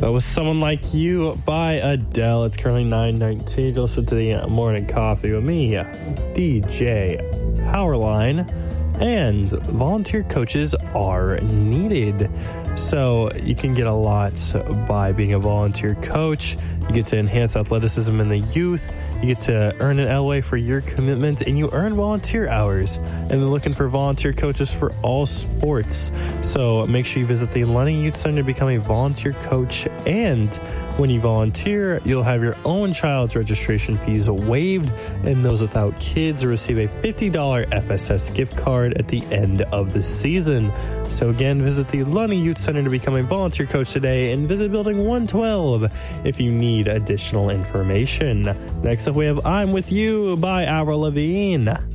That was Someone Like You by Adele. It's currently 9:19. Listen to the Morning Coffee with me, DJ Powerline. And volunteer coaches are needed. So you can get a lot by being a volunteer coach. You get to enhance athleticism in the youth. You get to earn an LOA for your commitment, and you earn volunteer hours. And they're looking for volunteer coaches for all sports. So make sure you visit the Lunny Youth Center to become a volunteer coach. And when you volunteer, you'll have your own child's registration fees waived, and those without kids receive a $50 FSS gift card at the end of the season. So again, visit the Lunny Youth Center to become a volunteer coach today, and visit Building 112 if you need additional information. Next up, we have I'm With You by Avril Lavigne.